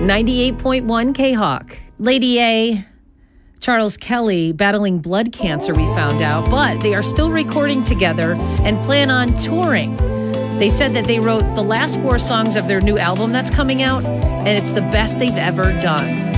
98.1 K-Hawk. Lady A, Charles Kelly battling blood cancer, we found out, but they are still recording together and plan on touring. They said that they wrote the last 4 songs of their new album that's coming out, and it's the best they've ever done.